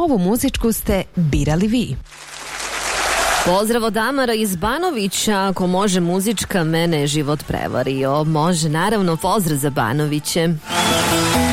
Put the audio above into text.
ovu muzičku ste birali vi. Pozdrav od Amara iz Banovića. Ako može muzička, mene je život prevario. Može, naravno, pozdrav za Banoviće.